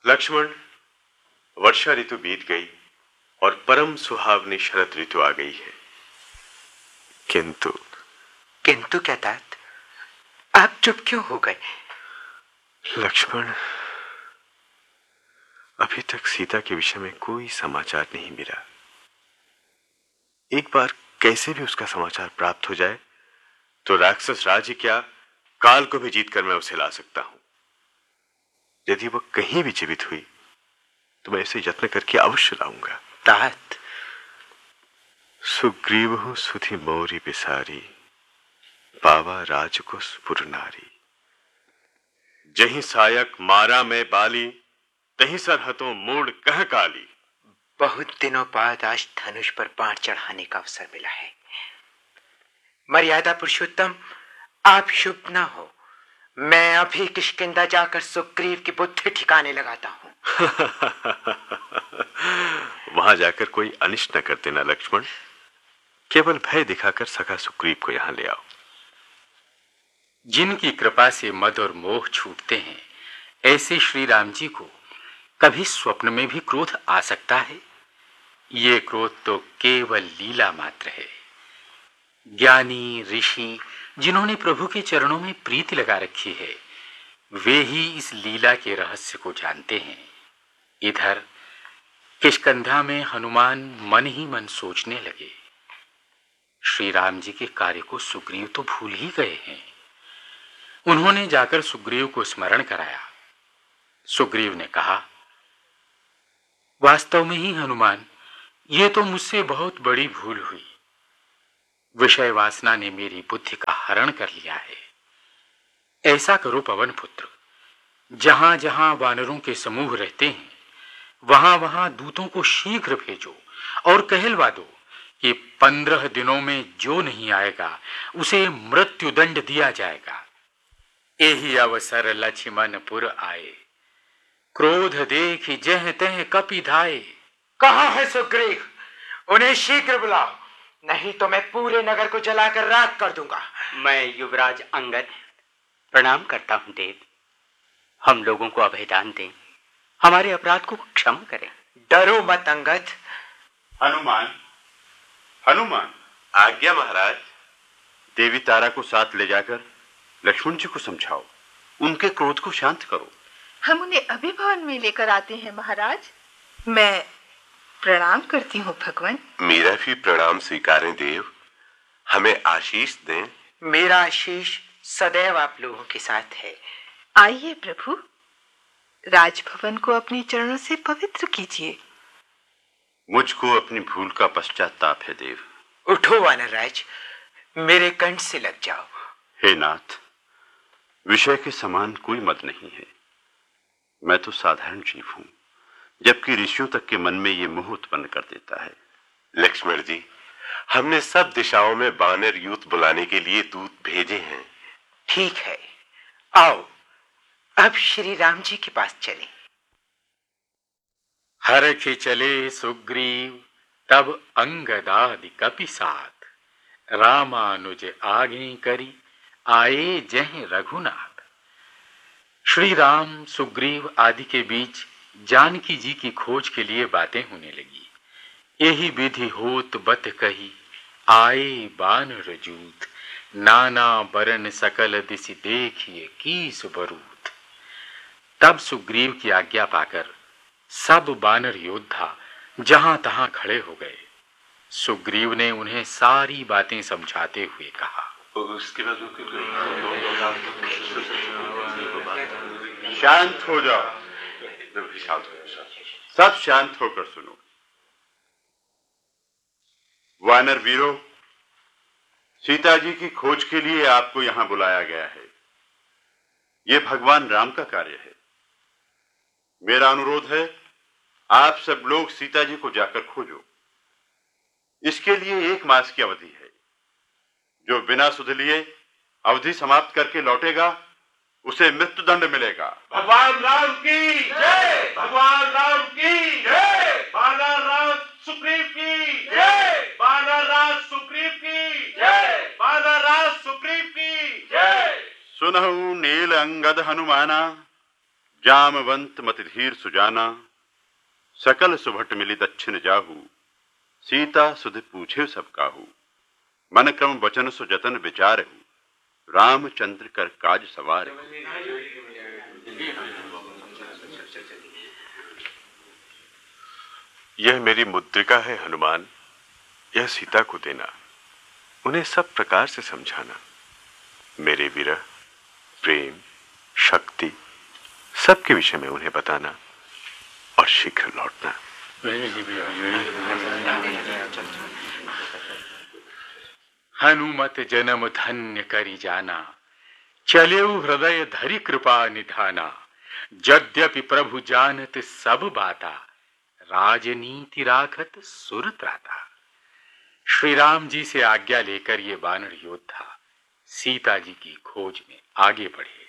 लक्ष्मण, वर्षा ऋतु बीत गई और परम सुहावनी शरद ऋतु आ गई है। किंतु क्या तात? आप चुप क्यों हो गए? लक्ष्मण, अभी तक सीता के विषय में कोई समाचार नहीं मिला। एक बार कैसे भी उसका समाचार प्राप्त हो जाए तो राक्षस राज्य क्या, काल को भी जीतकर मैं उसे ला सकता हूं। यदि वह कहीं भी जीवित हुई तो मैं इसे यत्न करके अवश्य लाऊंगा। तात, सुग्रीव सुधि मोरी बिसारी, पावा राजकुस पुर नारी। जहीं सायक मारा मैं बाली, तहीं सरहतों मूड कह काली। बहुत दिनों बाद आज धनुष पर बाण चढ़ाने का अवसर मिला है। मर्यादा पुरुषोत्तम, आप शुभ ना हो। मैं अभी किष्किंधा जाकर सुग्रीव की बुद्धि ठिकाने लगाता हूं। वहां जाकर कोई अनिष्ट न कर देना लक्ष्मण। केवल भय दिखाकर सखा सुग्रीव को यहां ले आओ। जिनकी कृपा से मद और मोह छूटते हैं, ऐसे श्री राम जी को कभी स्वप्न में भी क्रोध आ सकता है? ये क्रोध तो केवल लीला मात्र है। ज्ञानी ऋषि जिन्होंने प्रभु के चरणों में प्रीति लगा रखी है, वे ही इस लीला के रहस्य को जानते हैं। इधर किष्किंधा में हनुमान मन ही मन सोचने लगे, श्री राम जी के कार्य को सुग्रीव तो भूल ही गए हैं। उन्होंने जाकर सुग्रीव को स्मरण कराया। सुग्रीव ने कहा, वास्तव में ही हनुमान, ये तो मुझसे बहुत बड़ी भूल हुई। विषय वासना ने मेरी बुद्धि का हरण कर लिया है। ऐसा करो पवन पुत्र, जहां जहां वानरों के समूह रहते हैं, वहां वहां दूतों को शीघ्र भेजो और कहलवा दो कि 15 दिनों में जो नहीं आएगा उसे मृत्युदंड दिया जाएगा। यही अवसर लक्ष्मणपुर आए, क्रोध देख जह तह कपि धाये। कहां है सुग्रीव? उन्हें शीघ्र बुलाओ, नहीं तो मैं पूरे नगर को जलाकर राख कर दूंगा। मैं युवराज अंगद प्रणाम करता हूं देव। हम लोगों को अभयदान दें, हमारे अपराध को क्षमा करें। डरो मत अंगद। हनुमान, हनुमान। आज्ञा महाराज। देवी तारा को साथ ले जाकर लक्ष्मण जी को समझाओ, उनके क्रोध को शांत करो। हम उन्हें अभी भवन में लेकर आते हैं महाराज। मैं प्रणाम करती हूँ भगवान। मेरा भी प्रणाम स्वीकारें देव, हमें आशीष दें। मेरा आशीष सदैव आप लोगों के साथ है। आइए प्रभु, राजभवन को अपने चरणों से पवित्र कीजिए। मुझको अपनी भूल का पश्चाताप है देव। उठो वानरराज, मेरे कंठ से लग जाओ। हे नाथ, विषय के समान कोई मत नहीं है। मैं तो साधारण जीव हूं, जबकि ऋषियों तक के मन में ये मोह उत्पन्न कर देता है। लक्ष्मण जी, हमने सब दिशाओं में बानर यूथ बुलाने के लिए दूत भेजे हैं। ठीक है, आओ अब श्री राम जी के पास चलें। हरखि चले सुग्रीव तब अंगदादि कपि साथ, रामानुज आगे करी आए जह रघुनाथ। श्री राम सुग्रीव आदि के बीच जानकी जी की खोज के लिए बातें होने लगी। यही विधि होत बत कही, आए बानर जूथ, नाना बरन सकल दिशि देखिए कीस बरूथ। तब सुग्रीव की आज्ञा पाकर सब बानर योद्धा जहां तहां खड़े हो गए। सुग्रीव ने उन्हें सारी बातें समझाते हुए कहा, उसके बाद शांत हो जाओ, सब शांत होकर सुनो। वानर वीरों, सीता जी की खोज के लिए आपको यहां बुलाया गया है। यह भगवान राम का कार्य है। मेरा अनुरोध है, आप सब लोग सीता जी को जाकर खोजो। इसके लिए 1 मास की अवधि है। जो बिना सुध लिए अवधि समाप्त करके लौटेगा, उसे मृत्युदंड मिलेगा। भगवान राम की जय, भगवान राम की जय, बानर राज सुग्रीव की जय, बानर राज सुग्रीव की जय, बानर राज सुग्रीव की जय। सुनहु नील अंगद हनुमाना, जामवंत मति धीर सुजाना, सकल सुभट मिली दक्षिण जाहू। सीता सुध पूछे सब काहू, मन क्रम वचन सु जतन विचारहु। रामचंद्र कर काज सवार। यह मेरी मुद्रिका है हनुमान, यह सीता को देना, उन्हें सब प्रकार से समझाना, मेरे विरह, प्रेम, शक्ति सबके विषय में उन्हें बताना और शीघ्र लौटना। हनुमत जन्म धन्य करी जाना, चलेऊ हृदय धरि कृपा निधाना। यद्यपि प्रभु जानत सब बाता, राजनीति राखत सुर त्राता। श्री राम जी से आज्ञा लेकर ये वानर योद्धा सीता जी की खोज में आगे बढ़े।